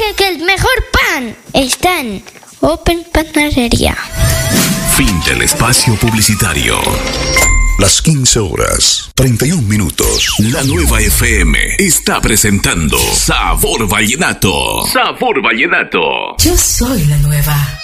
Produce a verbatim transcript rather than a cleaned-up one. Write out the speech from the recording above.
que el mejor pan está en Open Panadería. Fin del espacio publicitario. Las quince horas, treinta y un minutos. La nueva F M está presentando Sabor Vallenato. Sabor Vallenato. Yo soy la nueva.